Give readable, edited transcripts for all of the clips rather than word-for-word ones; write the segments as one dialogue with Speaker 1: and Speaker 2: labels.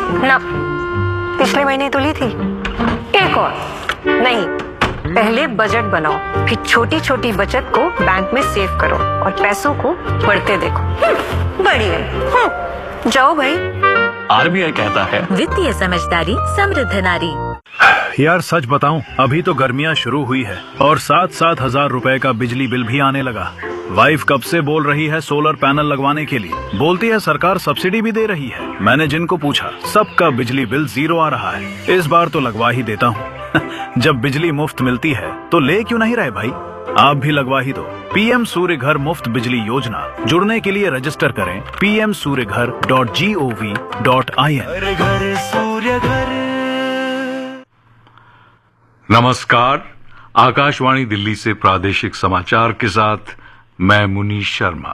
Speaker 1: ना, पिछले महीने तो ली थी। एक और नहीं, पहले बजट बनाओ, फिर छोटी छोटी बचत को बैंक में सेव करो और पैसों को बढ़ते देखो। बढ़िया। जाओ भाई।
Speaker 2: आरबीआई कहता है,
Speaker 3: वित्तीय समझदारी समृद्ध नारी।
Speaker 4: यार सच बताऊं, अभी तो गर्मियां शुरू हुई है और 7-7 हजार रुपए का बिजली बिल भी आने लगा। वाइफ कब से बोल रही है सोलर पैनल लगवाने के लिए। बोलती है सरकार सब्सिडी भी दे रही है। मैंने जिनको पूछा सबका बिजली बिल 0 आ रहा है। इस बार तो लगवा ही देता हूँ। जब बिजली मुफ्त मिलती है तो ले क्यों नहीं रहे भाई, आप भी लगवा ही दो। पीएम सूर्य घर मुफ्त बिजली योजना, जुड़ने के लिए रजिस्टर करें pmsuryaghar.gov.in।
Speaker 5: नमस्कार, आकाशवाणी दिल्ली से प्रादेशिक समाचार के साथ मैं मुनीश शर्मा।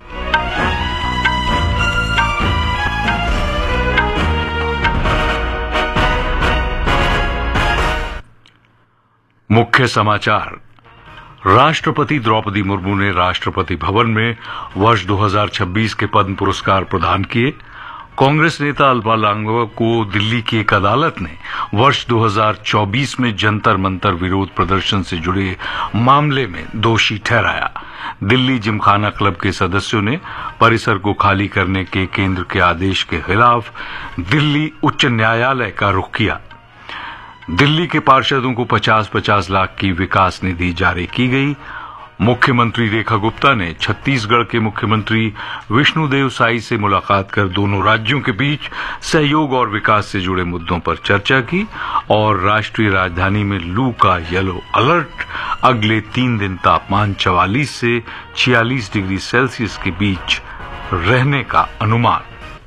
Speaker 5: मुख्य समाचार। राष्ट्रपति द्रौपदी मुर्मू ने राष्ट्रपति भवन में वर्ष 2026 के पद्म पुरस्कार प्रदान किए। कांग्रेस नेता अलका लांबा को दिल्ली की एक अदालत ने वर्ष 2024 में जंतर मंतर विरोध प्रदर्शन से जुड़े मामले में दोषी ठहराया। दिल्ली जिमखाना क्लब के सदस्यों ने परिसर को खाली करने के केंद्र के आदेश के खिलाफ दिल्ली उच्च न्यायालय का रुख किया। दिल्ली के पार्षदों को 50-50 लाख की विकास निधि जारी की गई। मुख्यमंत्री रेखा गुप्ता ने छत्तीसगढ़ के मुख्यमंत्री विष्णुदेव साई से मुलाकात कर दोनों राज्यों के बीच सहयोग और विकास से जुड़े मुद्दों पर चर्चा की और राष्ट्रीय राजधानी में लू का येलो अलर्ट, अगले 3 दिन तापमान 44 से 46 डिग्री सेल्सियस के बीच रहने का अनुमान।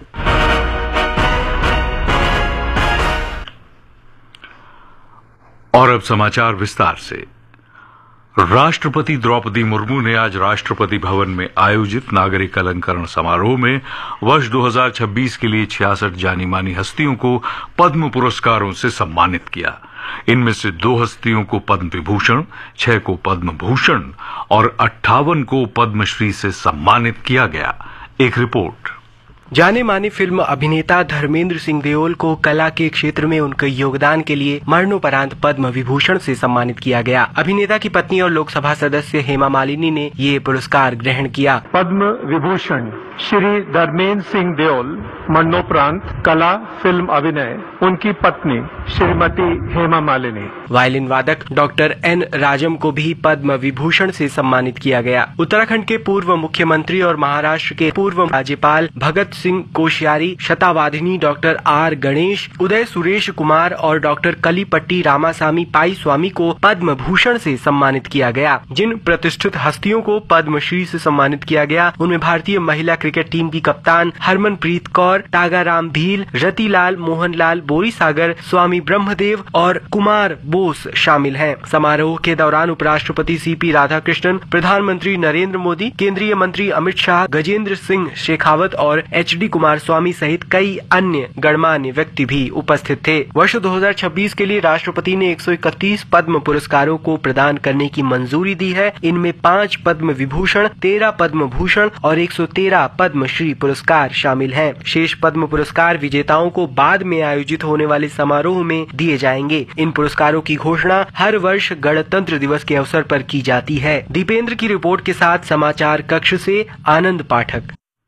Speaker 5: और अब समाचार विस्तार से। राष्ट्रपति द्रौपदी मुर्मू ने आज राष्ट्रपति भवन में आयोजित नागरिक अलंकरण समारोह में वर्ष 2026 के लिए 66 जानी मानी हस्तियों को पद्म पुरस्कारों से सम्मानित किया। इनमें से 2 हस्तियों को पद्म विभूषण, 6 को पद्म भूषण और 58 को पद्मश्री से सम्मानित किया गया। एक रिपोर्ट।
Speaker 6: जाने माने फिल्म अभिनेता धर्मेंद्र सिंह देओल को कला के क्षेत्र में उनके योगदान के लिए मरणोपरांत पद्म विभूषण से सम्मानित किया गया। अभिनेता की पत्नी और लोकसभा सदस्य हेमा मालिनी ने ये पुरस्कार ग्रहण किया।
Speaker 7: पद्म विभूषण श्री धर्मेंद्र सिंह देओल, मरणोपरांत कला, फिल्म अभिनय, उनकी पत्नी श्रीमती हेमा मालिनी।
Speaker 6: वायलिन वादक डॉक्टर एन राजम को भी पद्म विभूषण से सम्मानित किया गया। उत्तराखंड के पूर्व मुख्यमंत्री और महाराष्ट्र के पूर्व राज्यपाल भगत सिंह कोश्यारी, शतावाधिनी डॉक्टर आर गणेश, उदय सुरेश कुमार और डॉक्टर कलीपट्टी रामासामी पाई स्वामी को पद्म भूषण से सम्मानित किया गया। जिन प्रतिष्ठित हस्तियों को पद्मश्री से सम्मानित किया गया उनमें भारतीय महिला क्रिकेट टीम की कप्तान हरमनप्रीत कौर, टागाराम भील, रतिलाल मोहनलाल बोरीसागर, स्वामी ब्रह्मदेव और कुमार बोस शामिल हैं। समारोह के दौरान उपराष्ट्रपति सीपी राधाकृष्णन, प्रधानमंत्री नरेंद्र मोदी, केंद्रीय मंत्री अमित शाह, गजेंद्र सिंह शेखावत और एचडी कुमार स्वामी सहित कई अन्य गणमान्य व्यक्ति भी उपस्थित थे। वर्ष 2026 के लिए राष्ट्रपति ने 131 पद्म पुरस्कारों को प्रदान करने की मंजूरी दी है। इनमें 5 पद्म विभूषण, 13 पद्म भूषण और 113 पद्मश्री पुरस्कार शामिल हैं। शेष पद्म पुरस्कार विजेताओं को बाद में आयोजित होने वाले समारोह में दिए जाएंगे। इन पुरस्कारों की घोषणा हर वर्ष गणतंत्र दिवस के अवसर पर की जाती है। दीपेंद्र की रिपोर्ट के साथ समाचार कक्ष से आनंद पाठक।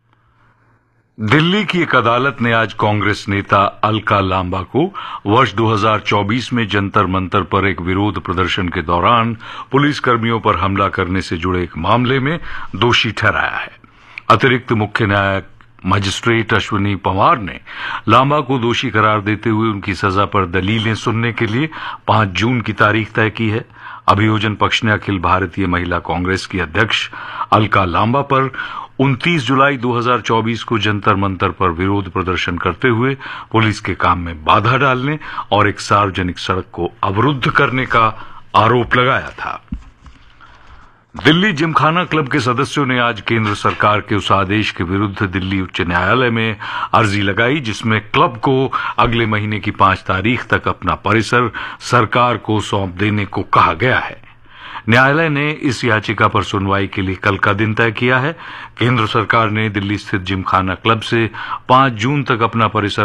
Speaker 5: दिल्ली की एक अदालत ने आज कांग्रेस नेता अलका लांबा को वर्ष 2024 में जंतर मंतर पर एक विरोध प्रदर्शन के दौरान पुलिस कर्मियों पर हमला करने से जुड़े एक मामले में दोषी ठहराया है। अतिरिक्त मुख्य न्यायिक मजिस्ट्रेट अश्विनी पंवार ने लांबा को दोषी करार देते हुए उनकी सजा पर दलीलें सुनने के लिए 5 जून की तारीख तय की है। अभियोजन पक्ष ने अखिल भारतीय महिला कांग्रेस की अध्यक्ष अलका लांबा पर 29 जुलाई 2024 को जंतर मंतर पर विरोध प्रदर्शन करते हुए पुलिस के काम में बाधा डालने और एक सार्वजनिक सड़क को अवरुद्ध करने का आरोप लगाया था। दिल्ली जिमखाना क्लब के सदस्यों ने आज केंद्र सरकार के उस आदेश के विरुद्ध दिल्ली उच्च न्यायालय में अर्जी लगाई जिसमें क्लब को अगले महीने की 5 तारीख तक अपना परिसर सरकार को सौंप देने को कहा गया है। न्यायालय ने इस याचिका पर सुनवाई के लिए कल का दिन तय किया है। केंद्र सरकार ने दिल्ली स्थित जिमखाना क्लब से 5 जून तक अपना परिसर